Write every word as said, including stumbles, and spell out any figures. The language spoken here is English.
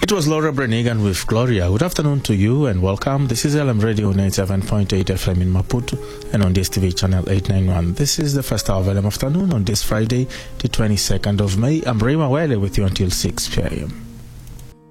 It was Laura Branigan with Gloria. Good afternoon to you and welcome. This is L M Radio ninety-seven point eight F M in Maputo and on D S T V channel eight ninety-one. This is the first hour of L M Afternoon on this Friday, the twenty-second of May. I'm Ray Mawele with you until six p m